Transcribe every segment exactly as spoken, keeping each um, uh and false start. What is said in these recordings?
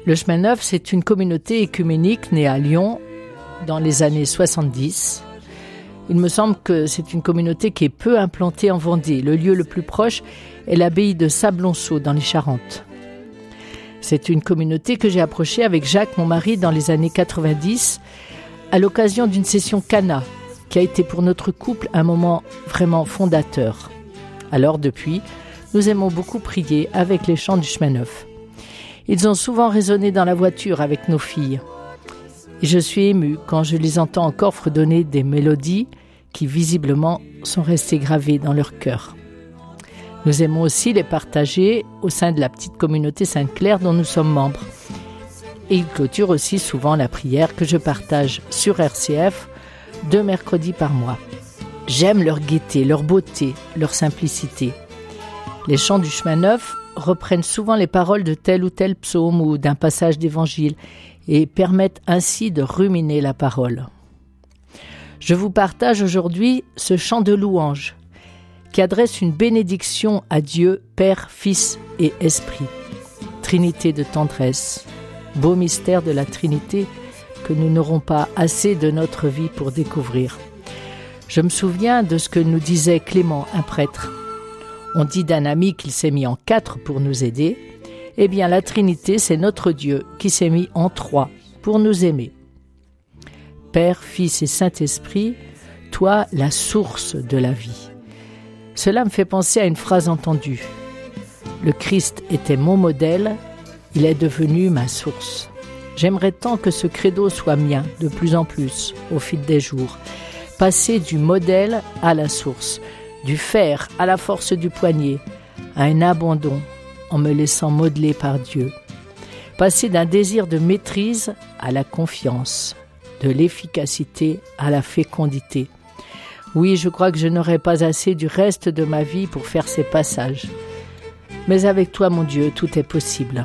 Le Chemin Neuf, c'est une communauté œcuménique née à Lyon dans les années soixante-dix. Il me semble que c'est une communauté qui est peu implantée en Vendée. Le lieu le plus proche est l'abbaye de Sablonceau dans les Charentes. C'est une communauté que j'ai approchée avec Jacques, mon mari, dans les années quatre-vingt-dix, à l'occasion d'une session Cana, qui a été pour notre couple un moment vraiment fondateur. Alors depuis, nous aimons beaucoup prier avec les chants du Chemin Neuf. Ils ont souvent résonné dans la voiture avec nos filles. Et je suis émue quand je les entends encore fredonner des mélodies qui visiblement sont restées gravées dans leur cœur. Nous aimons aussi les partager au sein de la petite communauté Sainte-Claire dont nous sommes membres. Et ils clôturent aussi souvent la prière que je partage sur R C F deux mercredis par mois. J'aime leur gaieté, leur beauté, leur simplicité. Les chants du Chemin Neuf reprennent souvent les paroles de tel ou tel psaume ou d'un passage d'évangile et permettent ainsi de ruminer la parole. Je vous partage aujourd'hui ce chant de louange qui adresse une bénédiction à Dieu, Père, Fils et Esprit. Trinité de tendresse, beau mystère de la Trinité que nous n'aurons pas assez de notre vie pour découvrir. Je me souviens de ce que nous disait Clément, un prêtre. On dit d'un ami qu'il s'est mis en quatre pour nous aider. Eh bien, la Trinité, c'est notre Dieu qui s'est mis en trois pour nous aimer. Père, Fils et Saint-Esprit, toi, la source de la vie. Cela me fait penser à une phrase entendue. Le Christ était mon modèle, il est devenu ma source. J'aimerais tant que ce credo soit mien de plus en plus au fil des jours. Passer du modèle à la source, du fer à la force du poignet, à un abandon en me laissant modeler par Dieu. Passer d'un désir de maîtrise à la confiance, de l'efficacité à la fécondité. Oui, je crois que je n'aurai pas assez du reste de ma vie pour faire ces passages. Mais avec toi, mon Dieu, tout est possible.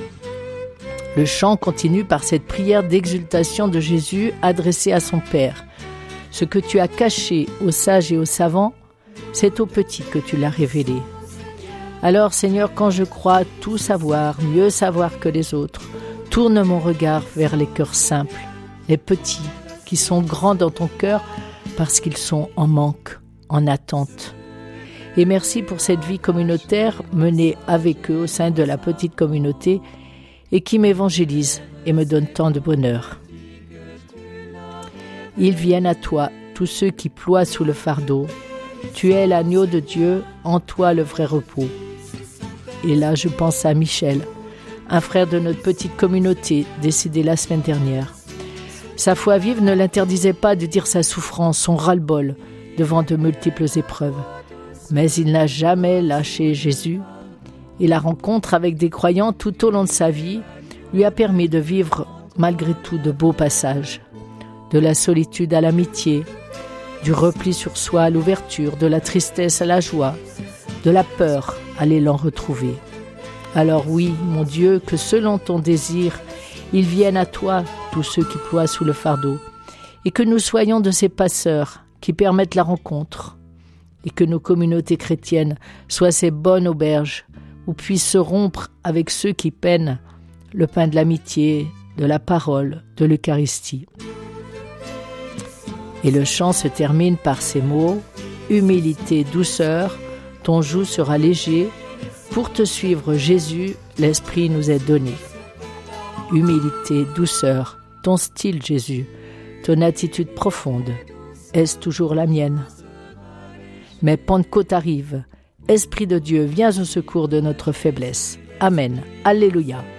Le chant continue par cette prière d'exultation de Jésus adressée à son Père. Ce que tu as caché aux sages et aux savants, c'est aux petits que tu l'as révélé. Alors, Seigneur, quand je crois tout savoir, mieux savoir que les autres, tourne mon regard vers les cœurs simples, les petits, qui sont grands dans ton cœur parce qu'ils sont en manque, en attente. Et merci pour cette vie communautaire menée avec eux au sein de la petite communauté et qui m'évangélise et me donne tant de bonheur. Ils viennent à toi, tous ceux qui ploient sous le fardeau. Tu es l'agneau de Dieu, en toi le vrai repos. Et là, je pense à Michel, un frère de notre petite communauté, décédé la semaine dernière. Sa foi vive ne l'interdisait pas de dire sa souffrance, son ras-le-bol, devant de multiples épreuves. Mais il n'a jamais lâché Jésus. Et la rencontre avec des croyants tout au long de sa vie lui a permis de vivre malgré tout de beaux passages. De la solitude à l'amitié, du repli sur soi à l'ouverture, de la tristesse à la joie, de la peur à l'élan retrouvé. Alors oui, mon Dieu, que selon ton désir, ils viennent à toi, tous ceux qui ploient sous le fardeau, et que nous soyons de ces passeurs qui permettent la rencontre, et que nos communautés chrétiennes soient ces bonnes auberges où puissent se rompre avec ceux qui peinent le pain de l'amitié, de la parole, de l'Eucharistie. Et le chant se termine par ces mots « Humilité, douceur, ton joug sera léger. Pour te suivre, Jésus, l'Esprit nous est donné. » Humilité, douceur, ton style, Jésus, ton attitude profonde, est-ce toujours la mienne? Mais Pentecôte arrive. Esprit de Dieu, viens au secours de notre faiblesse. Amen. Alléluia.